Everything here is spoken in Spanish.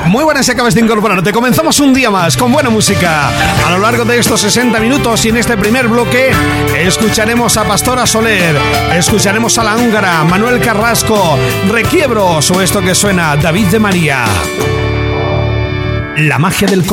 Muy buenas, si acabas de incorporarte. Comenzamos un día más con buena música. A lo largo de estos 60 minutos y en este primer bloque escucharemos a Pastora Soler, escucharemos a La Húngara, Manuel Carrasco, Requiebros o esto que suena, David de María. La magia del